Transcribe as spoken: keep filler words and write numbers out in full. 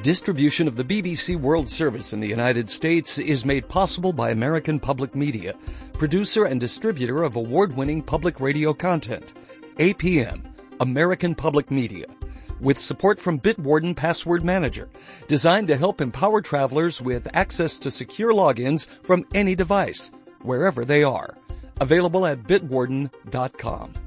Distribution of the B B C World Service in the United States is made possible by American Public Media, producer and distributor of award-winning public radio content. A P M, American Public Media, with support from Bitwarden Password Manager, designed to help empower travelers with access to secure logins from any device, wherever they are. Available at bitwarden dot com.